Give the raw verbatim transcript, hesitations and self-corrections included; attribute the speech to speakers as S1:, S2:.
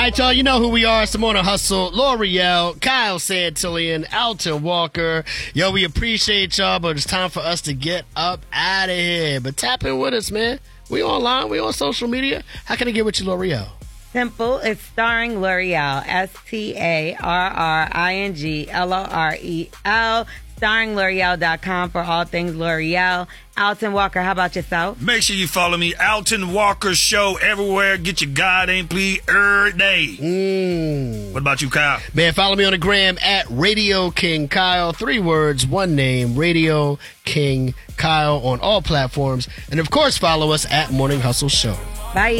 S1: right, y'all, you know who we are. It's the Morning Hustle. L'Oreal, Kyle Santillian, Alton Walker. Yo, we appreciate y'all, but it's time for us to get up out of here. But tap in with us, man. We online. We on social media. How can I get with you, L'Oreal?
S2: Simple. It's starring L'Oreal. S T A R R I N G L O R E L. starring L'Oreal dot com for all things L'Oreal. Alton Walker, how about yourself?
S3: Make sure you follow me, Alton Walker Show, everywhere. Get your God ain't please every day.
S1: Mm.
S3: What about you, Kyle?
S1: Man, follow me on the gram at Radio King Kyle. Three words, one name, Radio King Kyle on all platforms. And, of course, follow us at Morning Hustle Show.
S2: Bye.